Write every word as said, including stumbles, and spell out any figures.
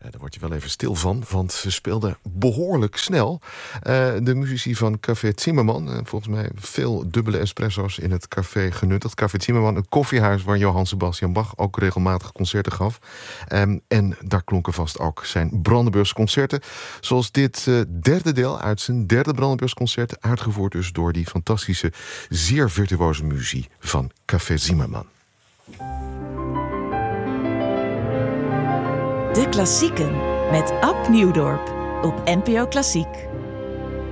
daar word je wel even stil van, want ze speelden behoorlijk snel. Uh, de muzici van Café Zimmermann, uh, volgens mij veel dubbele espresso's in het café genuttigd. Café Zimmermann, een koffiehuis waar Johann Sebastian Bach ook regelmatig concerten gaf. Um, en daar klonken vast ook zijn Brandenburgs concerten. Zoals dit uh, derde deel uit zijn derde Brandenburgs concert, uitgevoerd dus door die fantastische, zeer virtuoze muziek van Café Zimmermann. De Klassieken met Ab Nieuwdorp op N P O Klassiek.